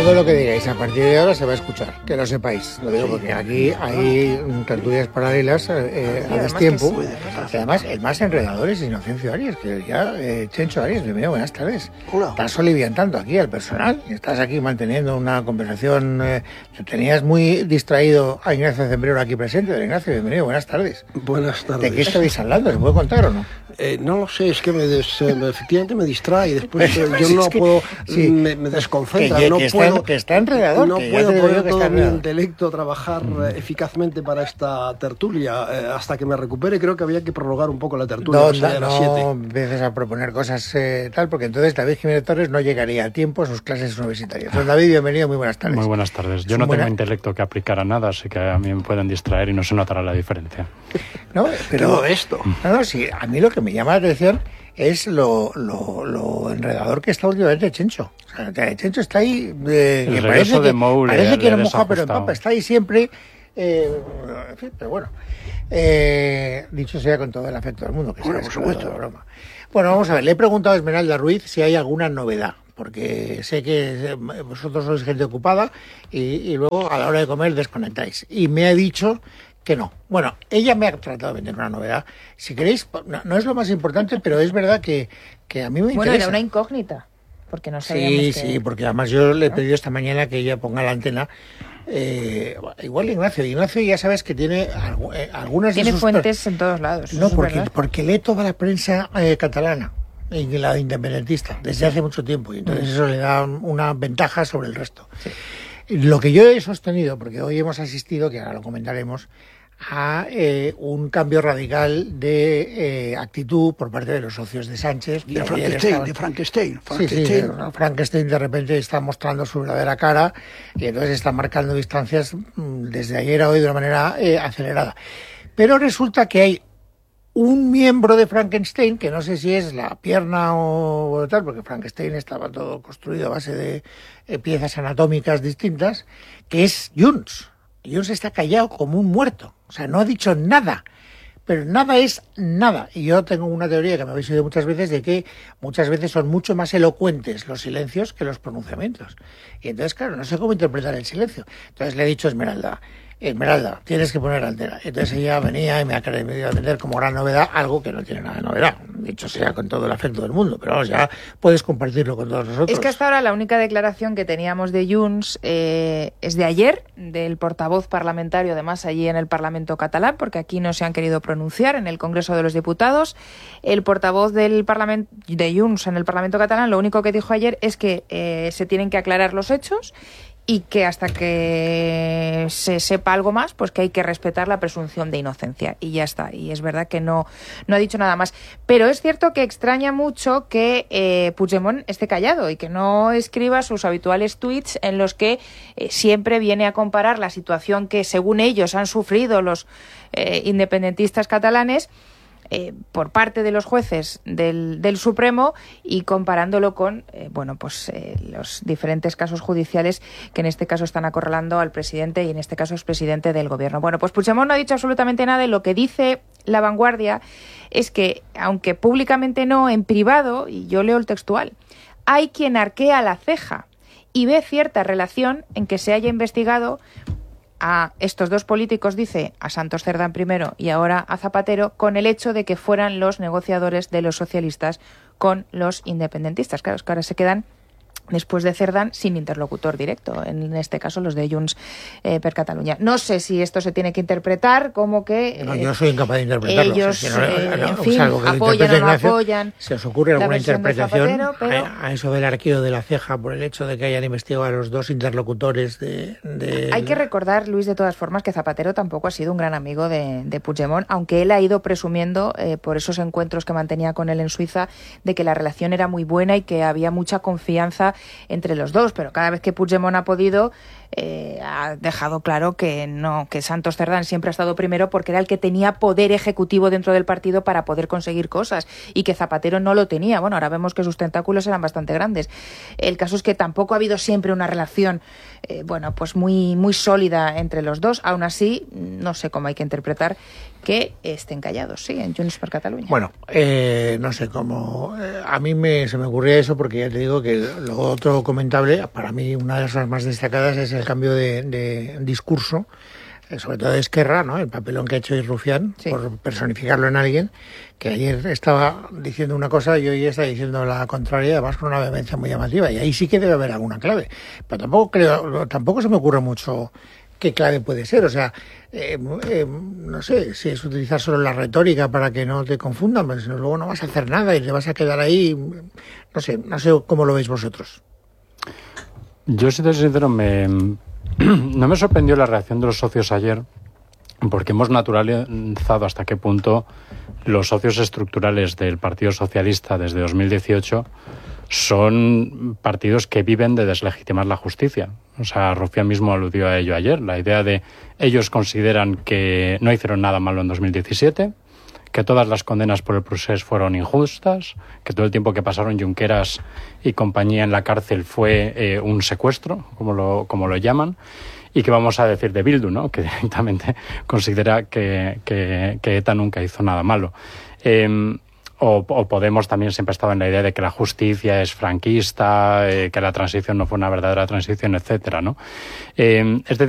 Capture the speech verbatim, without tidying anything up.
Todo lo que digáis a partir de ahora se va a escuchar, que lo sepáis. Lo digo porque aquí hay tertulias paralelas eh, a destiempo. Y además, el más enredador es Inocencio Arias, que ya, eh, Chencho Arias, bienvenido, buenas tardes. Hola. Estás oliviantando aquí al personal, y estás aquí manteniendo una conversación. Eh, te tenías muy distraído a Ignacio Zembrero aquí presente. Ignacio, bienvenido, buenas tardes. Buenas tardes. ¿De qué estabais hablando? ¿Se puede contar o no? Eh, no lo sé, es que me des, eh, efectivamente me distrae y después eh, yo no que, puedo, sí, me, me desconcentra, que, que, no que puedo, está, que está enredador, no que puedo poner que todo está mi intelecto a trabajar mm. eh, eficazmente para esta tertulia eh, hasta que me recupere. Creo que había que prorrogar un poco la tertulia. No, no, no, no siete. empieces a proponer cosas eh, tal, porque entonces David Jiménez Torres no llegaría a tiempo a sus clases universitarias. Don David, bienvenido, muy buenas tardes. Muy buenas tardes. Yo no buena... tengo intelecto que aplicar a nada, así que a mí me pueden distraer y no se notará la diferencia. No, pero todo esto. No, no, sí, a mí lo que me llama la atención es lo, lo, lo enredador que está últimamente Chencho. O sea, Chencho está ahí, eh, que parece que, Moule, parece que no moja pero empapa, está ahí siempre, eh, en fin, pero bueno, eh, dicho sea con todo el afecto del mundo, que bueno, sea por supuesto. de broma. Bueno, vamos a ver, le he preguntado a Esmeralda Ruiz si hay alguna novedad, porque sé que vosotros sois gente ocupada y, y luego a la hora de comer desconectáis. Y me ha dicho que no. Bueno, ella me ha tratado de vender una novedad. Si queréis, no, no es lo más importante, pero es verdad que, que a mí me bueno, interesa. Bueno, era una incógnita, porque no sabíamos Sí, que... sí, porque además yo le he pedido esta mañana que ella ponga la antena. Eh, igual Ignacio, Ignacio ya sabes que tiene eh, algunas tiene de sus... fuentes en todos lados. No, es porque, verdad. porque lee toda la prensa eh, catalana y la independentista desde hace mucho tiempo, y entonces eso le da una ventaja sobre el resto. Sí. Lo que yo he sostenido, porque hoy hemos asistido, que ahora lo comentaremos, a eh, un cambio radical de eh, actitud por parte de los socios de Sánchez. De Frankenstein, de Frankenstein. Frankenstein. Sí, sí, Frankenstein de repente está mostrando su verdadera cara y entonces está marcando distancias desde ayer a hoy de una manera eh, acelerada. Pero resulta que hay un miembro de Frankenstein, que no sé si es la pierna o tal, porque Frankenstein estaba todo construido a base de eh, piezas anatómicas distintas, que es Junts. Junts está callado como un muerto, o sea, no ha dicho nada, pero nada es nada. Y yo tengo una teoría que me habéis oído muchas veces de que muchas veces son mucho más elocuentes los silencios que los pronunciamientos. Y entonces, claro, no sé cómo interpretar el silencio. Entonces le he dicho a Esmeralda, Esmeralda, tienes que poner altera. Entonces ella venía y me ha querido vender como gran novedad algo que no tiene nada de novedad, dicho sea con todo el afecto del mundo, pero vamos, ya puedes compartirlo con todos nosotros. Es que hasta ahora la única declaración que teníamos de Junts eh, es de ayer, del portavoz parlamentario, además allí en el Parlamento catalán, porque aquí no se han querido pronunciar en el Congreso de los Diputados. El portavoz del Parlamento de Junts en el Parlamento catalán lo único que dijo ayer es que eh, se tienen que aclarar los hechos y que hasta que se sepa algo más, pues que hay que respetar la presunción de inocencia. Y ya está. Y es verdad que no, no ha dicho nada más. Pero es cierto que extraña mucho que eh, Puigdemont esté callado y que no escriba sus habituales tuits en los que eh, siempre viene a comparar la situación que, según ellos, han sufrido los eh, independentistas catalanes Eh, por parte de los jueces del, del Supremo y comparándolo con eh, bueno pues eh, los diferentes casos judiciales que en este caso están acorralando al presidente y en este caso es presidente del gobierno. Bueno, pues Puigdemont no ha dicho absolutamente nada y lo que dice La Vanguardia es que, aunque públicamente no, en privado, y yo leo el textual, hay quien arquea la ceja y ve cierta relación en que se haya investigado a estos dos políticos, dice, a Santos Cerdán primero y ahora a Zapatero, con el hecho de que fueran los negociadores de los socialistas con los independentistas. Claro, es que ahora se quedan, después de Cerdán, sin interlocutor directo, en este caso los de Junts eh, per Catalunya. No sé si esto se tiene que interpretar como que... Eh, no, yo soy incapaz de interpretarlo. Ellos, o sea, no, eh, no, en fin, apoyan o no apoyan. ¿Se os ocurre alguna interpretación Zapatero, pero... a, a eso del arqueo de la ceja por el hecho de que hayan investigado a los dos interlocutores de... de... Hay que recordar, Luis, de todas formas, que Zapatero tampoco ha sido un gran amigo de, de Puigdemont, aunque él ha ido presumiendo, eh, por esos encuentros que mantenía con él en Suiza, de que la relación era muy buena y que había mucha confianza entre los dos, pero cada vez que Puigdemont ha podido, eh, ha dejado claro que no, que Santos Cerdán siempre ha estado primero porque era el que tenía poder ejecutivo dentro del partido para poder conseguir cosas y que Zapatero no lo tenía. Bueno, ahora vemos que sus tentáculos eran bastante grandes. El caso es que tampoco ha habido siempre una relación eh, bueno, pues muy, muy sólida entre los dos. Aún así, no sé cómo hay que interpretar que estén callados, sí, en Junts per Catalunya. Bueno, eh, no sé cómo... Eh, a mí me, se me ocurría eso porque ya te digo que lo otro comentable, para mí una de las más destacadas es el cambio de, de discurso, eh, sobre todo de Esquerra, ¿no? El papelón que ha hecho Rufián, sí, por personificarlo en alguien, que ayer estaba diciendo una cosa y hoy está diciendo la contraria, además con una vehemencia muy llamativa, y ahí sí que debe haber alguna clave. Pero tampoco creo, tampoco se me ocurre mucho qué clave puede ser, o sea, eh, eh, no sé, si es utilizar solo la retórica para que no te confundan, pero si no, luego no vas a hacer nada y te vas a quedar ahí, no sé, no sé cómo lo veis vosotros. Yo, si te soy sincero, me, no me sorprendió la reacción de los socios ayer, porque hemos naturalizado hasta qué punto los socios estructurales del Partido Socialista desde dos mil dieciocho son partidos que viven de deslegitimar la justicia. O sea, Rufián mismo aludió a ello ayer. La idea de ellos consideran que no hicieron nada malo en dos mil diecisiete, que todas las condenas por el procés fueron injustas, que todo el tiempo que pasaron Junqueras y compañía en la cárcel fue eh, un secuestro, como lo, como lo llaman, y que vamos a decir de Bildu, ¿no? Que directamente considera que, que, que ETA nunca hizo nada malo. Eh, O, o Podemos también siempre ha estado en la idea de que la justicia es franquista, eh, que la transición no fue una verdadera transición, etcétera, ¿no? Eh, es decir,